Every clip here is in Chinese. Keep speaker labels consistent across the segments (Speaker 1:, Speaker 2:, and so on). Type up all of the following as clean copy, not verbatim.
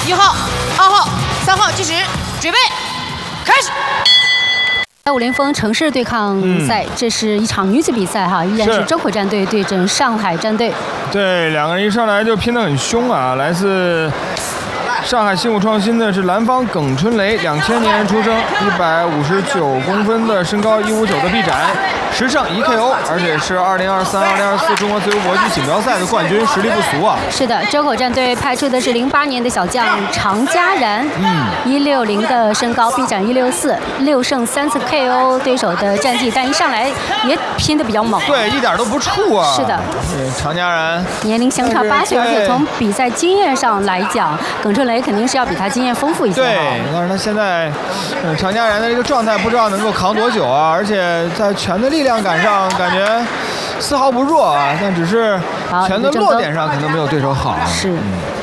Speaker 1: 1号、2号、3号计时，准备，开始。
Speaker 2: 武林风城市对抗赛，这是一场女子比赛哈，依然是周口战队对阵上海战队。
Speaker 3: 对，两个人一上来就拼得很凶啊！来自上海新武创新的是蓝方耿春雷，2000年出生，159公分的身高，159的臂展，10胜1 KO， 而且是2023、2024中国自由搏击锦标赛的冠军，实力不俗啊！
Speaker 2: 是的，周口战队派出的是08年的小将常家然，160的身高，臂展164，6胜3次 KO 对手的战绩，但一上来也拼得比较猛。
Speaker 3: 对，一点都不怵啊！
Speaker 2: 是的，
Speaker 3: 常家然
Speaker 2: 年龄相差8岁，而且从比赛经验上来讲，耿春雷肯定是要比他经验丰富一些。
Speaker 3: 对，但是他现在，常家然的这个状态不知道能够扛多久啊！而且在拳的力量感上，感觉丝毫不弱啊，但只是拳的落点上可能没有对手好。
Speaker 2: 是。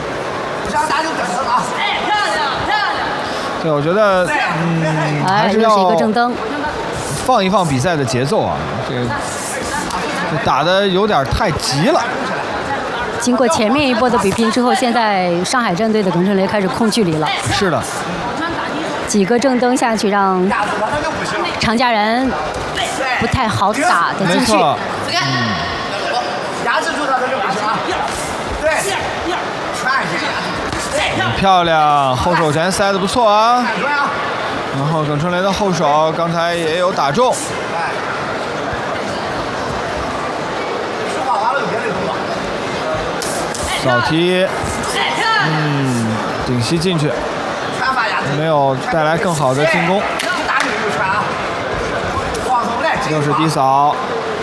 Speaker 3: 对，我觉得，还是要
Speaker 2: 一个正蹬，
Speaker 3: 放一放比赛的节奏啊！这个打得有点太急了。
Speaker 2: 经过前面一波的比拼之后，现在上海战队的耿春雷开始控距离了。
Speaker 3: 是的，
Speaker 2: 几个正蹬下去，让常家然不太好打的进去。
Speaker 4: 压制住他的就不行啊！对，
Speaker 3: 漂亮，后手拳塞得不错啊。然后耿春雷的后手刚才也有打中。扫踢，顶膝进去，没有带来更好的进攻。又是低扫。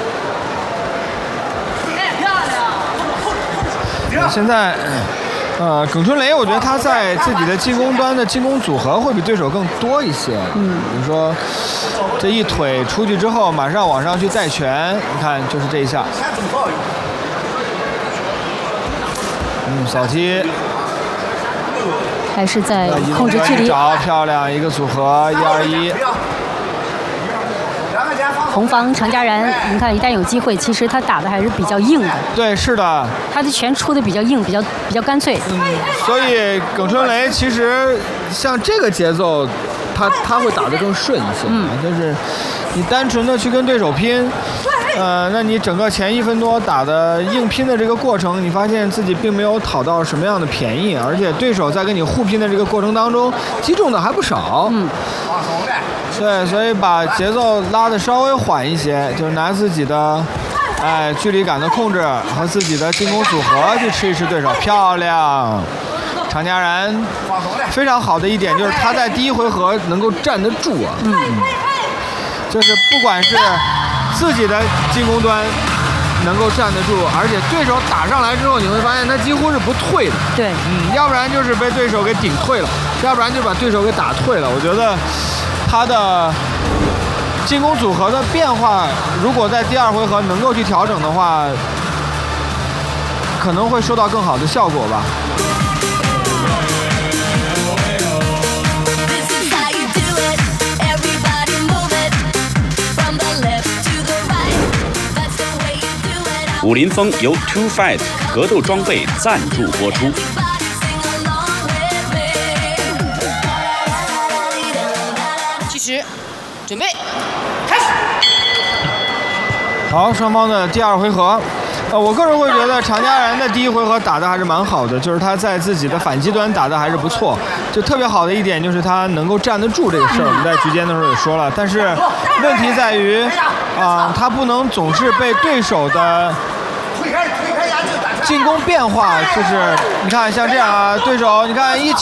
Speaker 3: 现在，耿春雷，我觉得他在自己的进攻端的进攻组合会比对手更多一些。比如说这一腿出去之后，马上往上去带拳，你看就是这一下。扫踢，
Speaker 2: 还是在控制距离。
Speaker 3: 找漂亮一个组合，1-2-1。
Speaker 2: 红方常家然，你看一旦有机会，其实他打的还是比较硬的。
Speaker 3: 对，是的。他
Speaker 2: 的拳出的比较硬，比较干脆。
Speaker 3: 所以耿春雷其实像这个节奏，他会打得更顺一些。就是你单纯的去跟对手拼。那你整个前1分多打的硬拼的这个过程，你发现自己并没有讨到什么样的便宜，而且对手在跟你互拼的这个过程当中，击中的还不少。对，所以把节奏拉得稍微缓一些，就是拿自己的，距离感的控制和自己的进攻组合去吃一吃对手。漂亮，常家然非常好的一点就是他在第1回合能够站得住啊。就是不管是自己的进攻端能够站得住，而且对手打上来之后，你会发现他几乎是不退的。
Speaker 2: 对，
Speaker 3: 要不然就是被对手给顶退了，要不然就把对手给打退了。我觉得他的进攻组合的变化，如果在第2回合能够去调整的话，可能会收到更好的效果吧。
Speaker 5: 武林风由 Two Fight 格斗装备赞助播出。
Speaker 1: 计时，准备，开始。
Speaker 3: 好，双方的第2回合。我个人会觉得常家然的第1回合打得还是蛮好的，就是他在自己的反击端打得还是不错。就特别好的一点就是他能够站得住这个事儿，我们在局间的时候也说了。但是问题在于，他不能总是被对手的进攻变化，就是你看像这样啊，对手你看